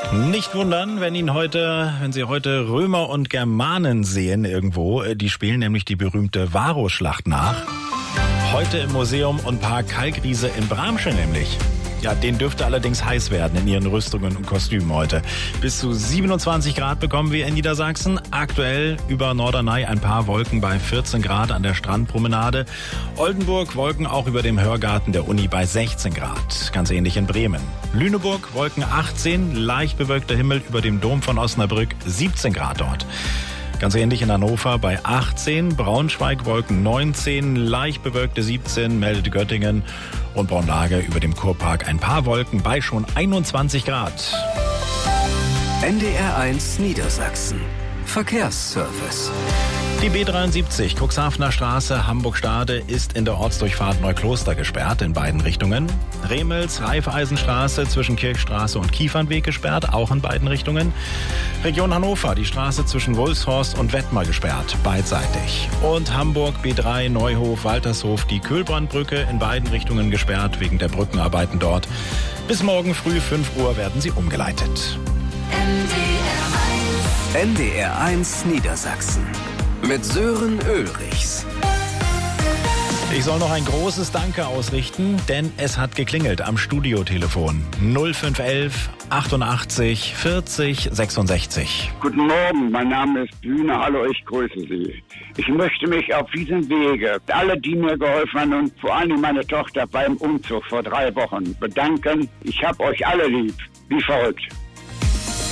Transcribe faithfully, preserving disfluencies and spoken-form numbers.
Nicht wundern, wenn Ihnen heute, wenn Sie heute Römer und Germanen sehen irgendwo. Die spielen nämlich die berühmte Varusschlacht nach. Heute im Museum und Park Kalkriese in Bramsche nämlich. Ja, denen dürfte allerdings heiß werden in ihren Rüstungen und Kostümen heute. Bis zu siebenundzwanzig Grad bekommen wir in Niedersachsen. Aktuell über Norderney ein paar Wolken bei vierzehn Grad an der Strandpromenade. Oldenburg Wolken auch über dem Hörgarten der Uni bei sechzehn Grad. Ganz ähnlich in Bremen. Lüneburg Wolken achtzehn, leicht bewölkter Himmel über dem Dom von Osnabrück, siebzehn Grad dort. Ganz ähnlich in Hannover bei achtzehn, Braunschweig Wolken neunzehn, leicht bewölkte siebzehn, meldet Göttingen und Braunlage über dem Kurpark ein paar Wolken bei schon einundzwanzig Grad. N D R eins Niedersachsen. Verkehrsservice. Die B dreiundsiebzig, Cuxhavener Straße, Hamburg-Stade, ist in der Ortsdurchfahrt Neukloster gesperrt in beiden Richtungen. Remels, Raiffeisenstraße zwischen Kirchstraße und Kiefernweg gesperrt, auch in beiden Richtungen. Region Hannover, die Straße zwischen Wulfshorst und Wettmar gesperrt, beidseitig. Und Hamburg, B drei, Neuhof, Waltershof, die Köhlbrandbrücke in beiden Richtungen gesperrt, wegen der Brückenarbeiten dort. Bis morgen früh fünf Uhr werden sie umgeleitet. N D R eins Niedersachsen. Mit Sören Ulrichs. Ich soll noch ein großes Danke ausrichten, denn es hat geklingelt am Studiotelefon. null fünf elf achtundachtzig vierzig sechsundsechzig. Guten Morgen, mein Name ist Bühne. Hallo, ich grüße Sie. Ich möchte mich auf diesem Wege, alle, die mir geholfen haben und vor allem meine Tochter beim Umzug vor drei Wochen bedanken. Ich hab euch alle lieb, wie verrückt.